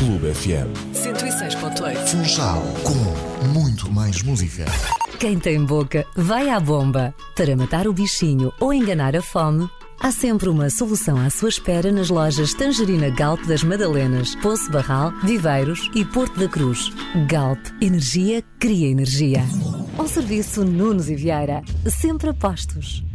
Clube FM 106.8. Funchal, com muito mais música. Quem tem boca, vai à bomba. Para matar o bichinho ou enganar a fome, há sempre uma solução à sua espera nas lojas Tangerina Galp das Madalenas, Poço Barral, Viveiros e Porto da Cruz. Galp, energia cria energia. Ao serviço Nunes e Vieira, sempre a postos.